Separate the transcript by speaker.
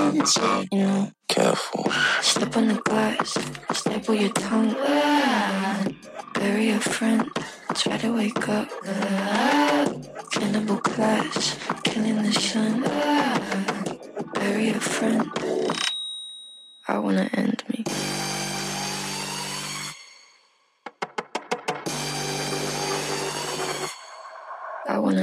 Speaker 1: You know,
Speaker 2: Careful.
Speaker 1: step on the glass, staple your tongue. Bury a friend, try to wake up. Cannibal class, killing the sun. Bury a friend. I wanna end